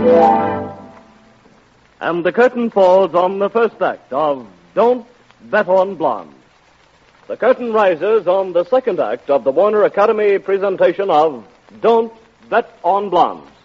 And the curtain falls on the first act of Don't Bet on Blondes. The curtain rises on the second act of the Warner Academy presentation of Don't Bet on Blondes.